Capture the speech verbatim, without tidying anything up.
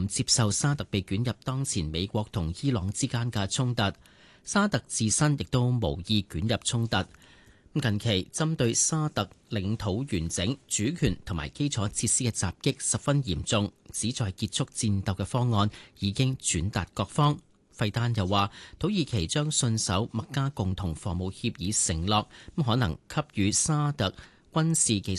唔接受沙特被捲入當前美國同伊朗之間嘅衝突。沙特自身亦都無意捲入衝突。近期針對沙特領土完整、主權同埋基礎設施嘅襲擊十分嚴重，旨在結束戰鬥嘅方案已經轉達各方。費丹又話，土耳其將信守麥加共同防務協議承諾，咁可能給予沙特軍事技術